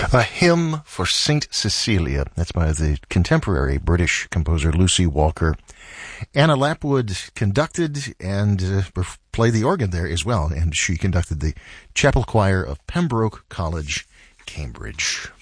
A Hymn for St. Cecilia. That's by the contemporary British composer Lucy Walker. Anna Lapwood conducted and played the organ there as well, and she conducted the chapel choir of Pembroke College, Cambridge.